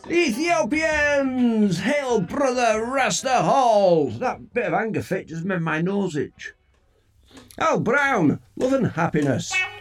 Ethiopians! Hail brother Rasta Hall! That bit of anger fit just made my nose itch. Al Brown, love and happiness.